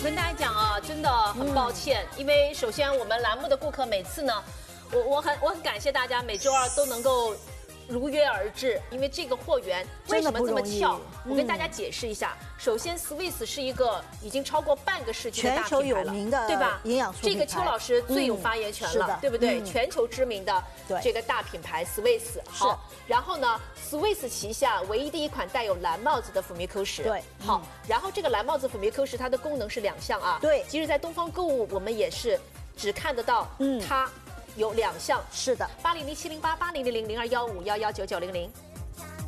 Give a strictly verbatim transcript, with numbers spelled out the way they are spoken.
跟大家讲啊，真的很抱歉，嗯、因为首先我们栏目的顾客每次呢，我我很我很感谢大家每周二都能够如约而至，因为这个货源为什么这么俏？我跟大家解释一下。嗯、首先 ，Swiss 是一个已经超过半个世纪的大品牌了， 全球有名的， 对吧？ 营养素这个邱老师最有发言权了，嗯、对不对？嗯、全球知名的这个大品牌 Swiss。好，然后呢 ，Swiss 旗下唯一的一款带有蓝帽子的辅酶 Q 十。 对， 好，然后这个蓝帽子辅酶 Q 十它的功能是两项啊。 对， 其实，在东方购物我们也是只看得到它。有两项， 是的， 八零零七零八八零零零零二幺五幺幺九九零零。